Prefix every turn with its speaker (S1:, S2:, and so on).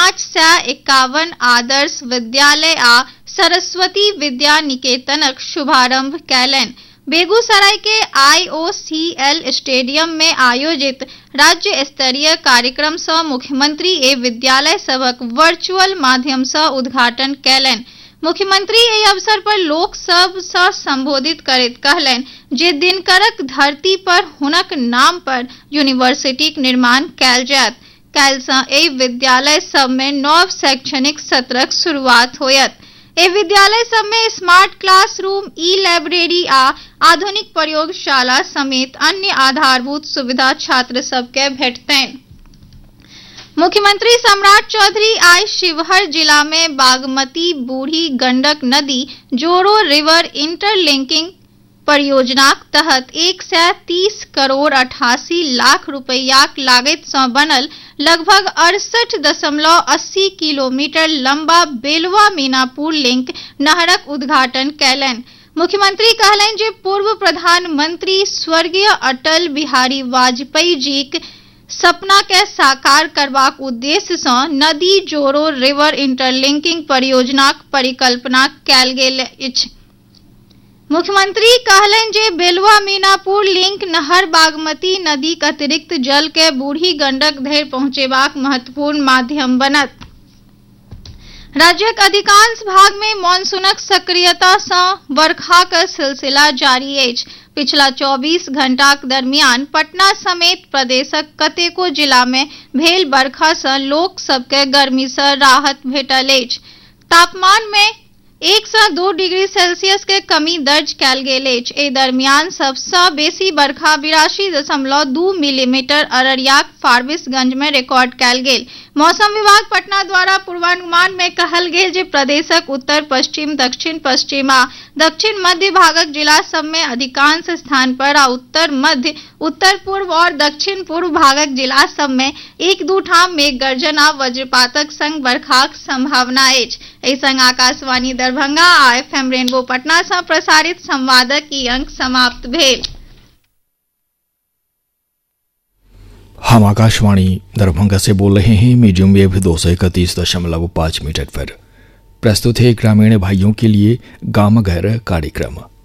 S1: 551 आदर्श विद्यालय आ सरस्वती विद्या निकेतनक शुभारंभ कैलनि। बेगूसराय के IOCL स्टेडियम में आयोजित राज्य स्तरीय कार्यक्रम से मुख्यमंत्री ए विद्यालय सभक वर्चुअल माध्यम से उद्घाटन कैलनि। मुख्यमंत्री एहि अवसर पर लोक सब से संबोधित करैत कहलनि जे दिनकरक धरती पर हुनक नाम पर यूनिवर्सिटीक निर्माण कैल जायत। काल्हि से एहि विद्यालय सब में नव शैक्षणिक सत्रक शुरुआत होयत। ए विद्यालय सब में स्मार्ट क्लासरूम, ई-लाइब्रेरी आ आधुनिक प्रयोगशाला समेत अन्य आधारभूत सुविधा छात्र सबके भेटतनि। मुख्यमंत्री सम्राट चौधरी आज शिवहर जिला में बागमती बूढ़ी गंडक नदी जोड़ो रिवर इंटरलिंकिंग परियोजनाक तहत 130 करोड़ 88 लाख रुपयाक लागत से बनल लगभग 68.80 किलोमीटर लंबा बेलवा मीनापुर लिंक नहरक उद्घाटन कैलनि। मुख्यमंत्री कहलनि जे पूर्व प्रधानमंत्री स्वर्गीय अटल बिहारी वाजपेयी जीक सपना के साकार करबाक उद्देश्य से नदी जोड़ो रिवर इंटरलिंकिंग परियोजनाक परिकल्पना कैल गेल अछि। मुख्यमंत्री कहलनि जे बेलवा मीनापुर लिंक नहर बागमती नदीक अतिरिक्त जल के बूढ़ी गंडक धरि पहुंचेबाक महत्वपूर्ण माध्यम बनत। राज्यक अधिकांश भाग में मानसूनक सक्रियता से बरखाक सिलसिला जारी अछि। पिछला 24 घंटाक दरमियान पटना समेत प्रदेशक कतेको जिला में भेल बरखा से लोक सबके गर्मी से राहत भेटल अछि। तापमान में 1 से 2 डिग्री सेल्सियस के कमी दर्ज कैल गेल अछि। एहि दरमियान सबसे बेसी बरखा 82.2 मिलीमीटर अररियाक फारबिसगंज में रिकॉर्ड कैल गेल। मौसम विभाग पटना द्वारा पूर्वानुमान में कहल गेल जे प्रदेशक उत्तर पश्चिम, दक्षिण पश्चिम आ दक्षिण मध्य भागक जिला सब में अधिकांश स्थान पर आ उत्तर मध्य, उत्तर पूर्व और दक्षिण पूर्व भागक जिला सब में 1-2 ठाम मेघ गर्जन आ वज्रपातक संग बरखाक संभावना अछि। एहि संग आकाशवाणी दरभंगा आ FM रेनबो पटना से प्रसारित संवादक ई अंक समाप्त भेल।
S2: हम आकाशवाणी दरभंगा से बोल रहे हैं। मीडियम वेव 231.5 मीटर पर प्रस्तुत है ग्रामीण भाइयों के लिए गाम घर कार्यक्रम।